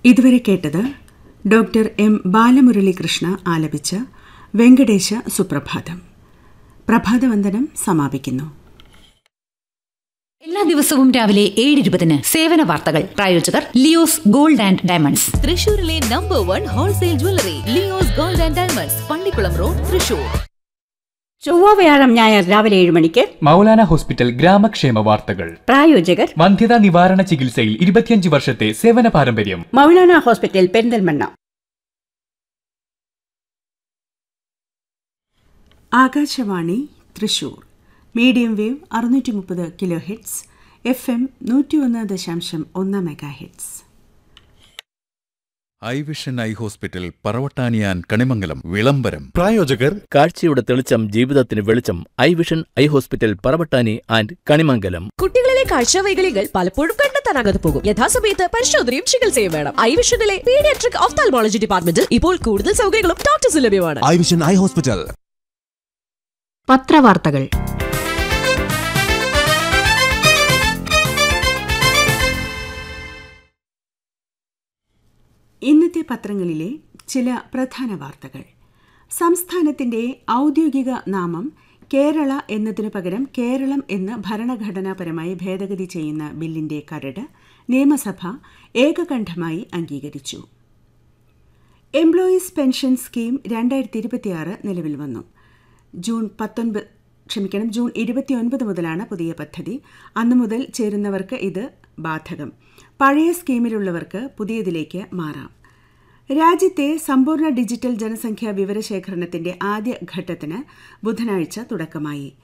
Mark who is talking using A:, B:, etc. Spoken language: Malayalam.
A: ഇതുവരെ കേട്ടത് ഡോക്ടർ എം ബാലമുരളീകൃഷ്ണ ആലപിച്ച വെങ്കടേശ സുപ്രഭാതം. പ്രഭാതവന്ദനം സമാപിക്കുന്നു.
B: എല്ലാ ദിവസവും രാവിലെ 7:20 സേവന വാർത്തകൾ. പ്രായോജകർ ലിയോസ് ഗോൾഡ് ആൻഡ് ഡയമണ്ട്സ്,
C: തൃശൂരിലെ number 1 wholesale jewellery Leo's gold and diamonds, Pallikkulam road, Thrissur.
D: ചൊവ്വ, വ്യാഴം, ഞായർ രാവിലെ 7 മണിക്ക്
E: മൗലാന ഹോസ്പിറ്റൽ ഗ്രാമക്ഷേമ വാർത്തകൾ.
D: പ്രായോജകർ
E: വന്ധ്യതാ നിവാരണ ചികിത്സയിൽ 25 വർഷത്തെ സേവന പാരമ്പര്യം.
D: Maulana hospital, Perinthalmanna.
A: Akashvani Thrissur. Medium wave 630 kilo hertz, FM 101.1 mega hertz.
F: I vision eye hospital, പറവട്ടാനിയാൻ, Kanimangalam. വിളംബരം.
G: പ്രായോജകർ കാഴ്ചയുടെ തെളിച്ചം ജീവിതത്തിന് വെളിച്ചം. I vision eye hospital, Paravattani and Kanimangalam.
C: കുട്ടികളിലെ കാഴ്ചവൈകല്യങ്ങൾ പലപ്പോഴും കണ്ടെത്താനാകാതെ പോകും. യഥാസമയത്ത് പരിശോധനയും ചികിത്സയും വേണം. ഐ വിഷനിലെ പീഡിയാട്രിക് ഓഫ്താൽമോളജി ഡിപ്പാർട്ട്മെന്റിൽ ഇപ്പോൾ കൂടുതൽ സൗകര്യങ്ങളും ഡോക്ടേഴ്സ് ലഭ്യമാണ്.
G: I vision eye hospital.
B: പത്രവാർത്തകൾ.
A: ഇന്നത്തെ പത്രങ്ങളിലെ ചില പ്രധാന വാർത്തകൾ. സംസ്ഥാനത്തിന്റെ ഔദ്യോഗിക നാമം കേരള എന്നതിനു പകരം കേരളം എന്ന് ഭരണഘടനാപരമായി ഭേദഗതി ചെയ്യുന്ന ബില്ലിന്റെ കരട് നിയമസഭ ഏകകണ്ഠമായി അംഗീകരിച്ചു. എംപ്ലോയീസ് പെൻഷൻ സ്കീം 2026 നിലവിൽ വന്നു. ജൂൺ 29 മുതലാണ് പുതിയ പദ്ധതി. അന്നു മുതൽ ചേരുന്നവർക്ക് ഇത് ബാധകം. പഴയ സ്കീമിലുള്ളവർക്ക് പുതിയതിലേക്ക് മാറാം. രാജ്യത്തെ സമ്പൂർണ്ണ ഡിജിറ്റൽ ജനസംഖ്യാ വിവരശേഖരണത്തിന്റെ ആദ്യ ഘട്ടത്തിന് ബുധനാഴ്ച തുടക്കമായി.